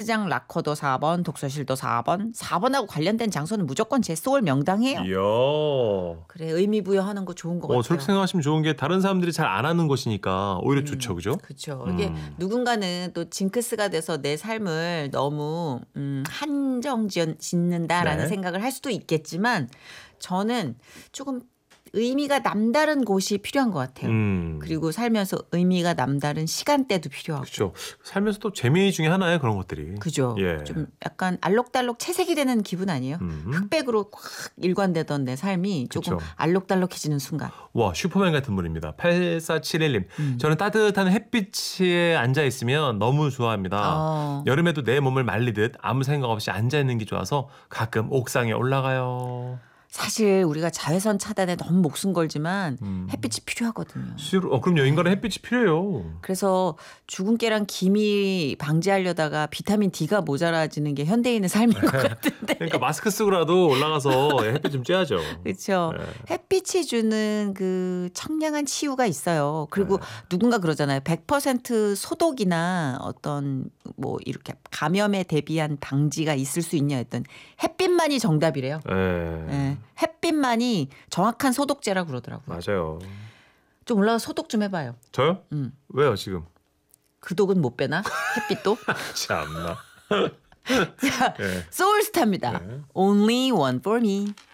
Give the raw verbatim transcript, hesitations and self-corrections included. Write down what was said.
헬스장 락커도 사 번, 독서실도 사 번. 사 번하고 관련된 장소는 무조건 제 소울 명당해요. 이야. 그래 의미 부여하는 거 좋은 것 같아요. 어, 저렇게 생각하시면 좋은 게 다른 사람들이 잘 안 하는 것이니까 오히려 좋죠. 그죠? 그렇죠. 음. 이게 누군가는 또 징크스가 돼서 내 삶을 너무 음, 한정 지은- 짓는다라는 네. 생각을 할 수도 있겠지만 저는 조금 의미가 남다른 곳이 필요한 것 같아요. 음. 그리고 살면서 의미가 남다른 시간대도 필요하고. 그렇죠. 살면서 또 재미 중에 하나예요. 그런 것들이. 그죠. 예. 좀 약간 알록달록 채색이 되는 기분 아니에요? 음. 흑백으로 꽉 일관되던 내 삶이 조금 그쵸. 알록달록해지는 순간. 와, 슈퍼맨 같은 분입니다. 팔사칠일 님. 음. 저는 따뜻한 햇빛에 앉아 있으면 너무 좋아합니다. 어. 여름에도 내 몸을 말리듯 아무 생각 없이 앉아 있는 게 좋아서 가끔 옥상에 올라가요. 사실 우리가 자외선 차단에 너무 목숨 걸지만 음. 햇빛이 필요하거든요. 실로, 어, 그럼요. 인간은 햇빛이 필요해요. 그래서 주근깨랑 기미 방지하려다가 비타민 D가 모자라지는 게 현대인의 삶인 것 같은데. 그러니까 마스크 쓰고라도 올라가서 햇빛 좀 쬐야죠. 그렇죠. 네. 햇빛이 주는 그 청량한 치유가 있어요. 그리고 네. 누군가 그러잖아요. 백 퍼센트 소독이나 어떤 뭐 이렇게 감염에 대비한 방지가 있을 수 있냐 했던 햇빛만이 정답이래요. 네. 네. 햇빛만이 정확한 소독제라고 그러더라고요. 맞아요. 좀 올라가 소독 좀 해봐요. 저요? 음. 왜요 지금? 그 독은 못 빼나? 햇빛도? 참나. 자, 네. 소울스타입니다. 네. Only one for me.